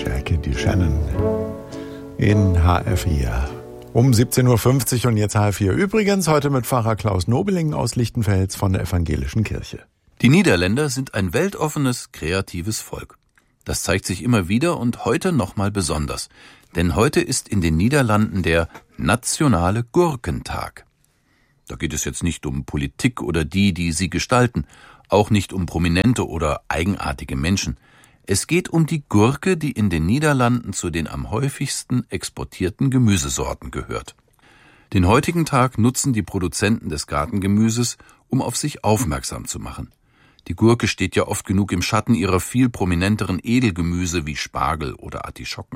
Jackie DeShannon in HR4. Um 17.50 Uhr und jetzt HR4. Übrigens heute mit Pfarrer Klaus Nobeling aus Lichtenfels von der Evangelischen Kirche. Die Niederländer sind ein weltoffenes, kreatives Volk. Das zeigt sich immer wieder und heute nochmal besonders. Denn heute ist in den Niederlanden der Nationale Gurkentag. Da geht es jetzt nicht um Politik oder die sie gestalten, auch nicht um prominente oder eigenartige Menschen. Es geht um die Gurke, die in den Niederlanden zu den am häufigsten exportierten Gemüsesorten gehört. Den heutigen Tag nutzen die Produzenten des Gartengemüses, um auf sich aufmerksam zu machen. Die Gurke steht ja oft genug im Schatten ihrer viel prominenteren Edelgemüse wie Spargel oder Artischocken.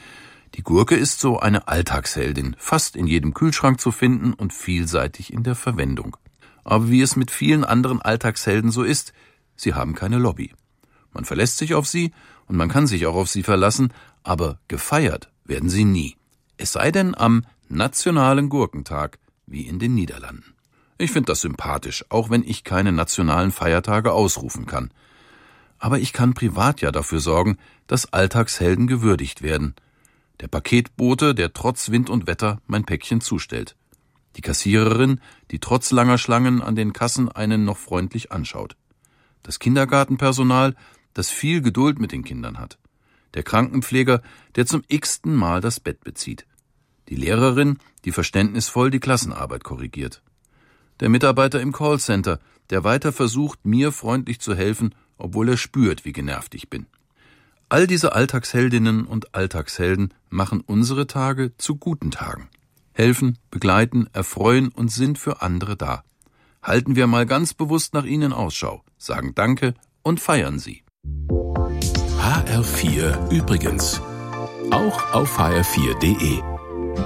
Die Gurke ist so eine Alltagsheldin, fast in jedem Kühlschrank zu finden und vielseitig in der Verwendung. Aber wie es mit vielen anderen Alltagshelden so ist, sie haben keine Lobby. Man verlässt sich auf sie und man kann sich auch auf sie verlassen, aber gefeiert werden sie nie. Es sei denn am Nationalen Gurkentag, wie in den Niederlanden. Ich finde das sympathisch, auch wenn ich keine nationalen Feiertage ausrufen kann. Aber ich kann privat ja dafür sorgen, dass Alltagshelden gewürdigt werden. Der Paketbote, der trotz Wind und Wetter mein Päckchen zustellt. Die Kassiererin, die trotz langer Schlangen an den Kassen einen noch freundlich anschaut. Das Kindergartenpersonal, das viel Geduld mit den Kindern hat. Der Krankenpfleger, der zum x-ten Mal das Bett bezieht. Die Lehrerin, die verständnisvoll die Klassenarbeit korrigiert. Der Mitarbeiter im Callcenter, der weiter versucht, mir freundlich zu helfen, obwohl er spürt, wie genervt ich bin. All diese Alltagsheldinnen und Alltagshelden machen unsere Tage zu guten Tagen. Helfen, begleiten, erfreuen und sind für andere da. Halten wir mal ganz bewusst nach ihnen Ausschau, sagen Danke und feiern sie. HR4 übrigens. Auch auf hr4.de.